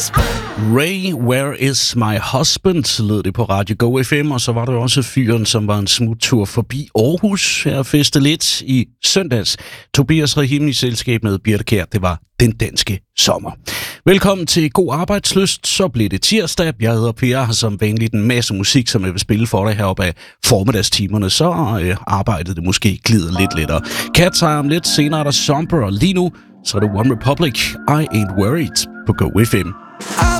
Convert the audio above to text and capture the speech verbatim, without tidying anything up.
Ray, Where is my husband, lød det på Radio Go F M, og så var der også fyren, som var en smuttur forbi Aarhus her og feste lidt i søndags. Tobias Rahim i selskab med Birte Kjær, det var Den Danske Sommer. Velkommen til God Arbejdslyst, så bliver det tirsdag. Jeg hedder Per, har som vanligt en masse musik, som jeg vil spille for dig heroppe af formiddagstimerne, så øh, arbejdet det måske glider lidt lettere. Cats om lidt, senere er der Somber, og lige nu så er det One Republic, I Ain't Worried på Go F M.